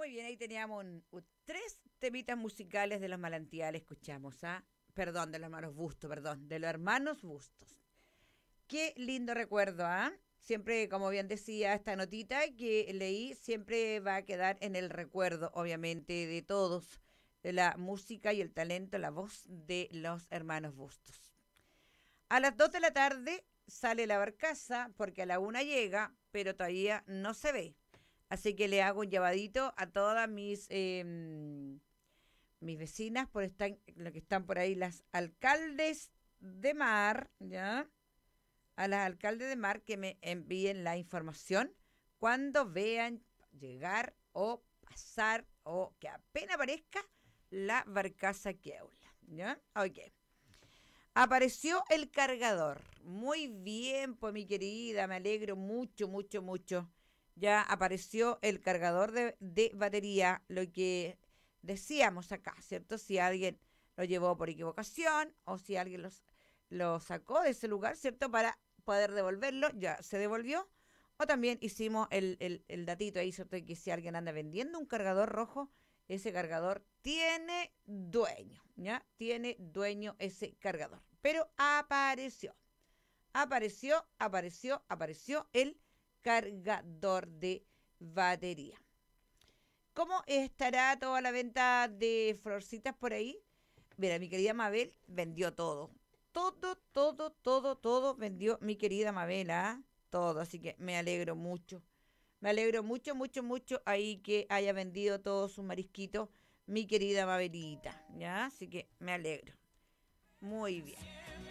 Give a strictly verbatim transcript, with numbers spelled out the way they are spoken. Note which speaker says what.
Speaker 1: Muy bien, ahí teníamos un- un- tres temitas musicales de los Malantiales, escuchamos, ¿ah? Perdón, de los hermanos Bustos, perdón, de los hermanos Bustos. Qué lindo recuerdo, ¿ah? Siempre, como bien decía, esta notita que leí siempre va a quedar en el recuerdo, obviamente, de todos, de la música y el talento, la voz de los hermanos Bustos. A las dos de la tarde sale la barcaza porque a la una llega, pero todavía no se ve. Así que le hago un llevadito a todas mis, eh, mis vecinas, por estar, lo que están por ahí, las alcaldes de mar, ¿ya? A las alcaldes de mar que me envíen la información cuando vean llegar o pasar o que apenas aparezca la barcaza que habla, ¿ya? Ok. Apareció el cargador. Muy bien, pues mi querida, me alegro mucho, mucho, mucho. Ya apareció el cargador de, de batería, lo que decíamos acá, ¿cierto? Si alguien lo llevó por equivocación o si alguien los, lo sacó de ese lugar, ¿cierto? Para poder devolverlo, ya se devolvió. O también hicimos el, el, el datito ahí, ¿cierto? Que si alguien anda vendiendo un cargador rojo, ese cargador tiene dueño, ¿ya? Tiene dueño ese cargador. Pero apareció, apareció, apareció, apareció el cargador de batería. ¿Cómo estará toda la venta de florcitas por ahí? Mira, mi querida Mabel vendió todo. Todo, todo, todo, todo vendió mi querida Mabel, ¿ah? Todo, así que me alegro mucho. Me alegro mucho, mucho, mucho ahí que haya vendido todos sus marisquitos mi querida Mabelita, ¿ya? Así que me alegro. Muy bien.